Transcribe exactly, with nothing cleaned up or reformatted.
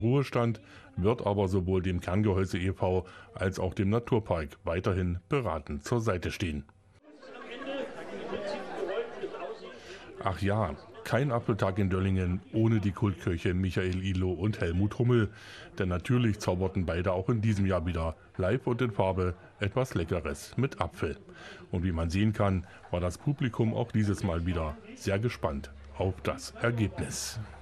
Ruhestand, wird aber sowohl dem Kerngehäuse e V als auch dem Naturpark weiterhin beratend zur Seite stehen. Ach ja, kein Apfeltag in Döllingen ohne die Kultköche Michael Ihlow und Helmut Hummel. Denn natürlich zauberten beide auch in diesem Jahr wieder live und in Farbe etwas Leckeres mit Apfel. Und wie man sehen kann, war das Publikum auch dieses Mal wieder sehr gespannt auf das Ergebnis.